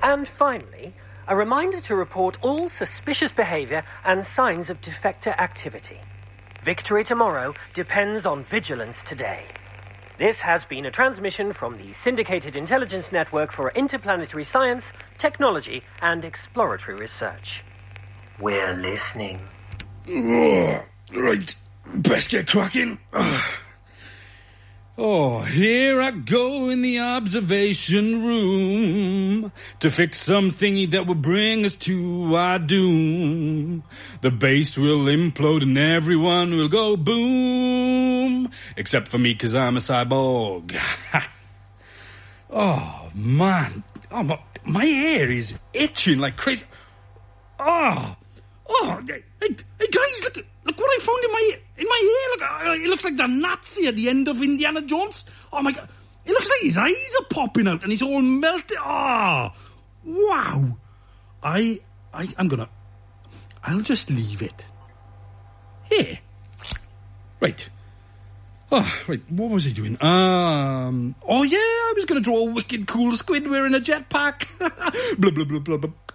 And finally, a reminder to report all suspicious behaviour and signs of defector activity. Victory tomorrow depends on vigilance today. This has been a transmission from the Syndicated Intelligence Network for Interplanetary Science, Technology and Exploratory Research. We're listening. Right, best get cracking. Oh, here I go in the observation room to fix something that will bring us to our doom. The base will implode and everyone will go boom. Except for me, 'cause I'm a cyborg. Oh, man. Oh, my ear is itching like crazy. Hey guys, look what I found in my ear. Look, it looks like the Nazi at the end of Indiana Jones. Oh my God, it looks like his eyes are popping out and he's all melted. Oh, wow. I'll just leave it. Here. Right. Oh, right, what was he doing? Oh yeah, I was going to draw a wicked cool squid wearing a jetpack. Blah, blah, blah, blah, blah.